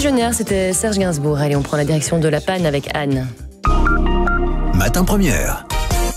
Légionnaire, c'était Serge Gainsbourg. Allez, on prend la direction de La Panne avec Anne. Matin Première.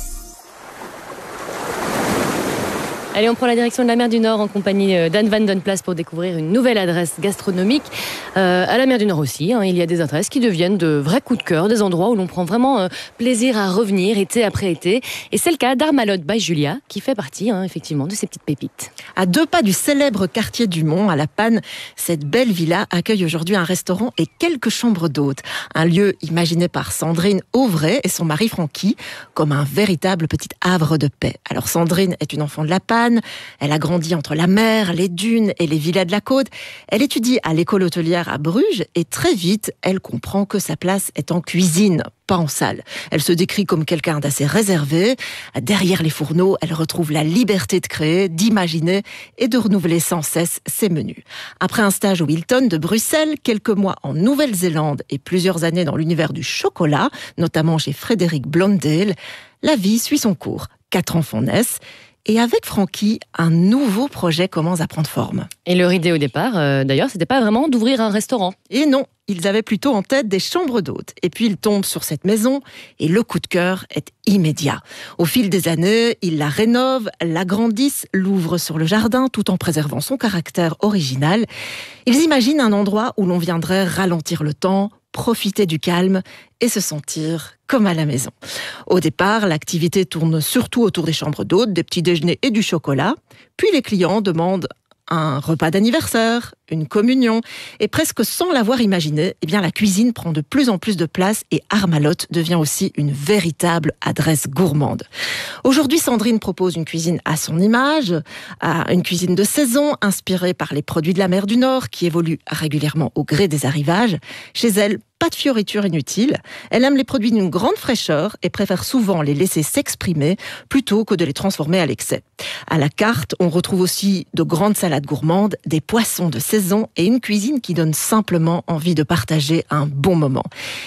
Allez, on prend la direction de la mer du Nord en compagnie d'Anne Van Den Plas pour découvrir une nouvelle adresse gastronomique. À la mer du Nord aussi, il y a des adresses qui deviennent de vrais coups de cœur, des endroits où l'on prend vraiment plaisir à revenir été après été. Et c'est le cas d'Armalotte by Julia, qui fait partie effectivement de ces petites pépites. À 2 pas du célèbre quartier du Mont, à La Panne, cette belle villa accueille aujourd'hui un restaurant et quelques chambres d'hôtes. Un lieu imaginé par Sandrine Auvray et son mari Francky comme un véritable petit havre de paix. Alors Sandrine est une enfant de La Panne. Elle a grandi entre la mer, les dunes et les villas de la côte. Elle étudie à l'école hôtelière à Bruges et très vite, elle comprend que sa place est en cuisine, pas en salle. Elle se décrit comme quelqu'un d'assez réservé. Derrière les fourneaux, elle retrouve la liberté de créer, d'imaginer et de renouveler sans cesse ses menus. Après un stage au Hilton de Bruxelles, quelques mois en Nouvelle-Zélande et plusieurs années dans l'univers du chocolat, notamment chez Frédéric Blondel, la vie suit son cours. 4 enfants naissent. Et avec Francky, un nouveau projet commence à prendre forme. Et leur idée au départ, d'ailleurs, c'était pas vraiment d'ouvrir un restaurant. Et non, ils avaient plutôt en tête des chambres d'hôtes. Et puis ils tombent sur cette maison et le coup de cœur est immédiat. Au fil des années, ils la rénovent, l'agrandissent, l'ouvrent sur le jardin tout en préservant son caractère original. Ils imaginent un endroit où l'on viendrait ralentir le temps, profiter du calme et se sentir comme à la maison. Au départ, l'activité tourne surtout autour des chambres d'hôtes, des petits déjeuners et du chocolat. Puis les clients demandent un repas d'anniversaire, une communion, et presque sans l'avoir imaginé, la cuisine prend de plus en plus de place et Armalotte devient aussi une véritable adresse gourmande. Aujourd'hui, Sandrine propose une cuisine à son image, une cuisine de saison, inspirée par les produits de la mer du Nord, qui évoluent régulièrement au gré des arrivages. Chez elle, pas de fioritures inutiles. Elle aime les produits d'une grande fraîcheur et préfère souvent les laisser s'exprimer plutôt que de les transformer à l'excès. À la carte, on retrouve aussi de grandes salades gourmandes, des poissons de saison et une cuisine qui donne simplement envie de partager un bon moment.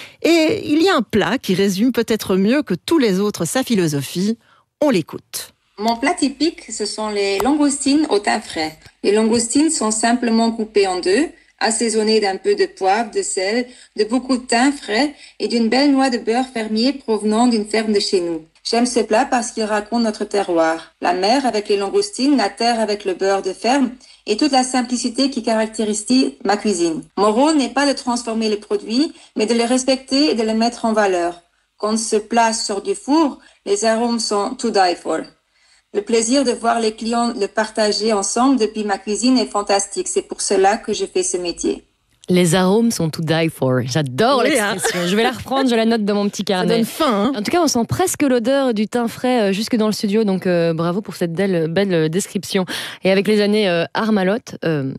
Et il y a un plat qui résume peut-être mieux que tous les autres sa philosophie. On l'écoute. Mon plat typique, ce sont les langoustines au thym frais. Les langoustines sont simplement coupées en 2, assaisonnées d'un peu de poivre, de sel, de beaucoup de thym frais et d'une belle noix de beurre fermier provenant d'une ferme de chez nous. J'aime ce plat parce qu'il raconte notre terroir. La mer avec les langoustines, la terre avec le beurre de ferme et toute la simplicité qui caractérise ma cuisine. Mon rôle n'est pas de transformer les produits, mais de les respecter et de les mettre en valeur. Quand ce plat sort du four, les arômes sont to die for. Le plaisir de voir les clients le partager ensemble depuis ma cuisine est fantastique. C'est pour cela que je fais ce métier. Les arômes sont to die for. J'adore l'expression. Je vais la reprendre, je la note dans mon petit carnet. Ça donne faim. En tout cas, on sent presque l'odeur du thym frais jusque dans le studio. Donc, bravo pour cette belle description. Et avec les années, Armalotte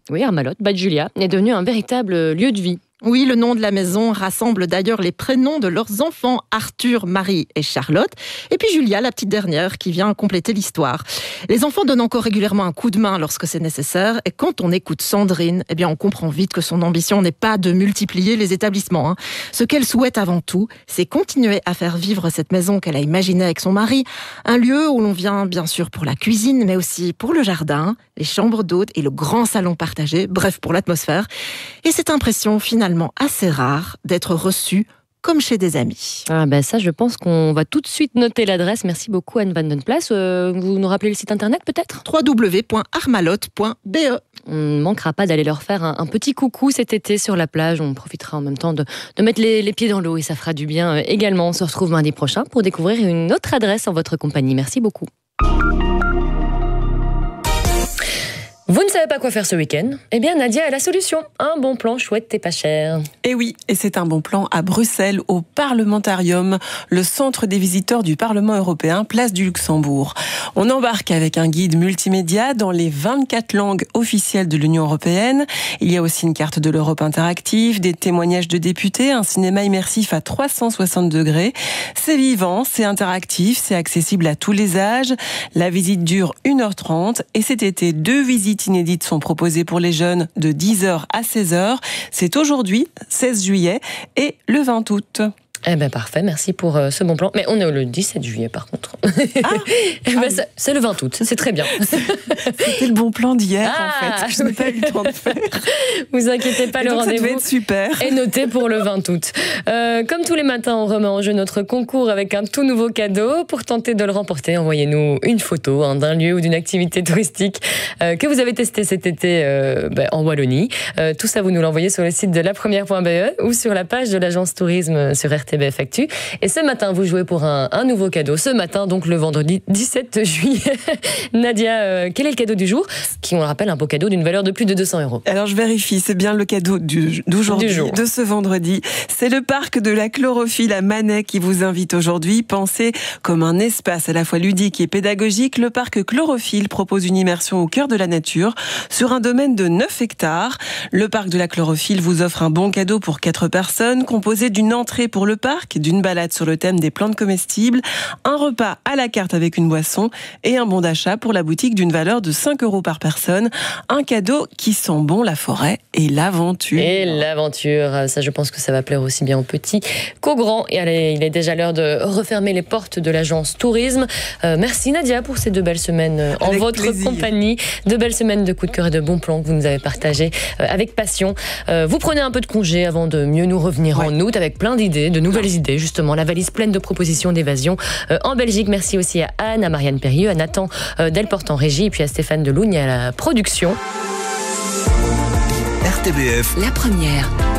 by Julia, est devenu un véritable lieu de vie. Oui, le nom de la maison rassemble d'ailleurs les prénoms de leurs enfants, Arthur, Marie et Charlotte. Et puis Julia, la petite dernière, qui vient compléter l'histoire. Les enfants donnent encore régulièrement un coup de main lorsque c'est nécessaire. Et quand on écoute Sandrine, on comprend vite que son ambition n'est pas de multiplier les établissements. Ce qu'elle souhaite avant tout, c'est continuer à faire vivre cette maison qu'elle a imaginée avec son mari. Un lieu où l'on vient bien sûr pour la cuisine, mais aussi pour le jardin, les chambres d'hôtes et le grand salon partagé. Bref, pour l'atmosphère. Et cette impression finalement assez rare d'être reçu comme chez des amis. Ça, je pense qu'on va tout de suite noter l'adresse. Merci beaucoup Anne Van Den Plas. Vous nous rappelez le site internet peut-être ? www.armalotte.be. On ne manquera pas d'aller leur faire un petit coucou cet été sur la plage. On profitera en même temps de mettre les pieds dans l'eau et ça fera du bien également. On se retrouve mardi prochain pour découvrir une autre adresse en votre compagnie. Merci beaucoup. Vous ne savez pas quoi faire ce week-end ? Nadia a la solution. Un bon plan chouette et pas cher. Et oui, et c'est un bon plan à Bruxelles, au Parlementarium, le centre des visiteurs du Parlement européen, place du Luxembourg. On embarque avec un guide multimédia dans les 24 langues officielles de l'Union européenne. Il y a aussi une carte de l'Europe interactive, des témoignages de députés, un cinéma immersif à 360 degrés. C'est vivant, c'est interactif, c'est accessible à tous les âges. La visite dure 1h30 et cet été, 2 visites inédites sont proposées pour les jeunes de 10h à 16h. C'est aujourd'hui, 16 juillet et le 20 août. Eh ben parfait, merci pour ce bon plan. Mais on est le 17 juillet par contre. C'est le 20 août, c'est très bien. C'était le bon plan d'hier en fait. Je n'ai pas eu le temps de faire. Vous inquiétez pas, le rendez-vous ça devait être super. est noté pour le 20 août. Comme tous les matins, on remet en jeu notre concours avec un tout nouveau cadeau. Pour tenter de le remporter, envoyez-nous une photo d'un lieu ou d'une activité touristique que vous avez testé cet été en Wallonie. Tout ça, vous nous l'envoyez sur le site de lapremière.be ou sur la page de l'agence tourisme sur RTBF Actu. Et ce matin, vous jouez pour un nouveau cadeau. Ce matin, donc le vendredi 17 juillet. Nadia, quel est le cadeau du jour? Qui, on le rappelle, un beau cadeau d'une valeur de plus de 200 €. Alors je vérifie, c'est bien le cadeau d'aujourd'hui, de ce vendredi. C'est le parc de la Chlorophylle à Manet qui vous invite aujourd'hui. Pensez comme un espace à la fois ludique et pédagogique. Le parc Chlorophylle propose une immersion au cœur de la nature sur un domaine de 9 hectares. Le parc de la Chlorophylle vous offre un bon cadeau pour 4 personnes, composé d'une entrée pour le parc, d'une balade sur le thème des plantes comestibles, un repas à la carte avec une boisson et un bon d'achat pour la boutique d'une valeur de 5 € par personne. Un cadeau qui sent bon la forêt et l'aventure. Et l'aventure, ça je pense que ça va plaire aussi bien aux petits qu'aux grands. Et allez, il est déjà l'heure de refermer les portes de l'agence tourisme. Merci Nadia pour ces 2 belles semaines en votre compagnie. 2 belles semaines de coups de cœur et de bons plans que vous nous avez partagés avec passion. Vous prenez un peu de congé avant de mieux nous revenir en août avec plein d'idées, de nouvelles idées justement. La valise pleine de propositions d'évasion en Belgique. Merci aussi à Anne, à Marianne Périeux, à Nathan Delporte en régie et puis à Stéphane Delougne à la production. RTBF, La première.